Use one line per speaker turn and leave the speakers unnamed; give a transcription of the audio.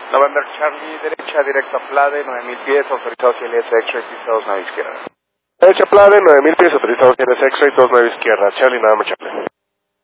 November Charlie, derecha, directo a Plade, 9000 pies, autorizado CLS X-Ray, 629 izquierda.
Derecha Plade, 9000 pies, autorizado CLS X-Ray, 29 izquierda. Charlie, nada más Charlie.